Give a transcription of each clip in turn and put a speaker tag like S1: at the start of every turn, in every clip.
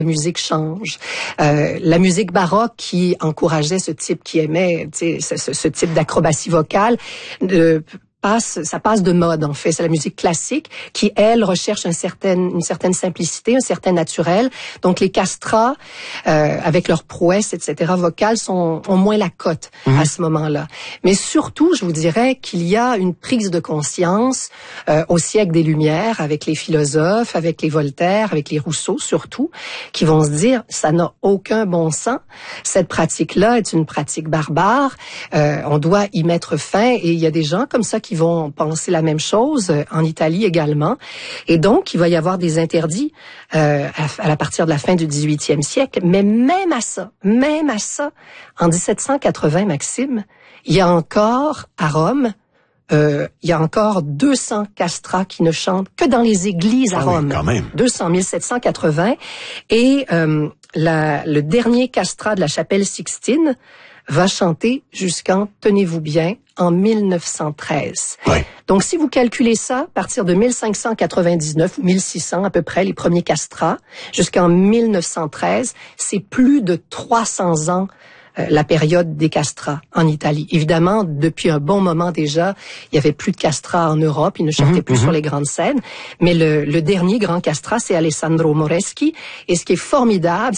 S1: musique change. La musique baroque qui encourageait ce type, qui aimait ce type d'acrobatie vocale, ça passe de mode, en fait. C'est la musique classique qui, elle, recherche une certaine simplicité, un certain naturel. Donc, les castrats, avec leur prouesse, etc., vocales, ont moins la cote à ce moment-là. Mais surtout, je vous dirais qu'il y a une prise de conscience au siècle des Lumières, avec les philosophes, avec les Voltaire, avec les Rousseau, surtout, qui vont se dire, ça n'a aucun bon sens. Cette pratique-là est une pratique barbare. On doit y mettre fin. Et il y a des gens comme ça qui vont penser la même chose, en Italie également. Et donc, il va y avoir des interdits à partir de la fin du 18e siècle. Mais même à ça, en 1780, Maxime, il y a encore, à Rome, il y a encore 200 castrats qui ne chantent que dans les églises à Rome.
S2: Oui, quand même.
S1: 200, 1780. Et le dernier castrat de la chapelle Sixtine va chanter jusqu'en, tenez-vous bien, en 1913.
S2: Oui.
S1: Donc, si vous calculez ça, à partir de 1599 ou 1600 à peu près, les premiers castrats, jusqu'en 1913, c'est plus de 300 ans la période des castrats en Italie. Évidemment, depuis un bon moment déjà, il y avait plus de castrats en Europe, ils ne chantaient plus sur les grandes scènes, mais le dernier grand castrat, c'est Alessandro Moreschi, et ce qui est formidable,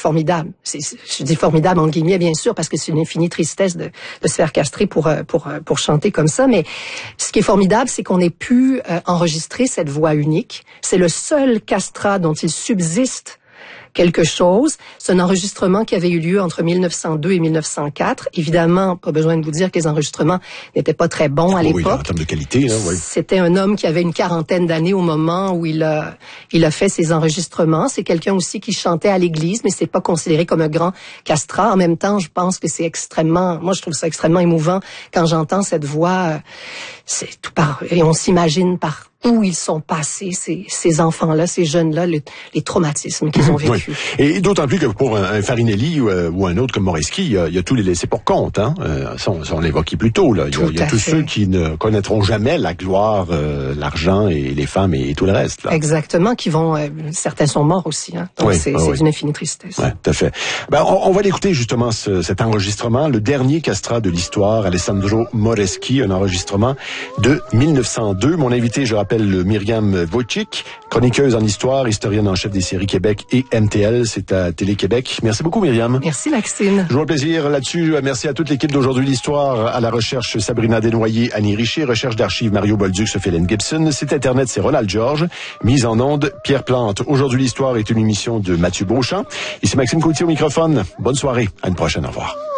S1: je dis formidable en guillemets bien sûr, parce que c'est une infinie tristesse de se faire castrer pour chanter comme ça, mais ce qui est formidable, c'est qu'on ait pu enregistrer cette voix unique. C'est le seul castrat dont il subsiste quelque chose. C'est un enregistrement qui avait eu lieu entre 1902 et 1904. Évidemment, pas besoin de vous dire que les enregistrements n'étaient pas très bons à l'époque.
S2: Oui, en termes de qualité, là, oui.
S1: C'était un homme qui avait une quarantaine d'années au moment où il a fait ses enregistrements. C'est quelqu'un aussi qui chantait à l'église, mais c'est pas considéré comme un grand castrat. En même temps, je pense que moi je trouve ça extrêmement émouvant quand j'entends cette voix. Et on s'imagine par où ils sont passés, ces enfants-là, ces jeunes-là, les traumatismes qu'ils ont vécus.
S2: Oui. Et d'autant plus que pour un Farinelli ou un autre comme Moreschi, il y a tous les laissés pour compte. Hein? Ça, on l'évoquait plus tôt. Là. Il y a tous ceux qui ne connaîtront jamais la gloire, l'argent et les femmes et tout le reste. Là.
S1: Exactement, qui vont... certains sont morts aussi. Hein? Donc c'est d'une infinie tristesse.
S2: Oui, tout à fait. On va l'écouter justement, cet enregistrement, le dernier castrat de l'histoire, Alessandro Moreschi, un enregistrement de 1902. Mon invité, je rappelle, Myriam Wojcik, chroniqueuse en histoire, historienne en chef des séries Québec et MTL, c'est à Télé-Québec. Merci beaucoup, Myriam.
S1: Merci, Maxime.
S2: Je vous plaisir là-dessus. Merci à toute l'équipe d'Aujourd'hui l'Histoire, à la recherche Sabrina Desnoyers, Annie Richer, recherche d'archives Mario Bolduc, Sophie-Hélène Gibson, site Internet, c'est Ronald Georges, mise en onde, Pierre Plante. Aujourd'hui l'Histoire est une émission de Mathieu Beauchamp. Ici Maxime Coutier au microphone. Bonne soirée. À une prochaine. Au revoir.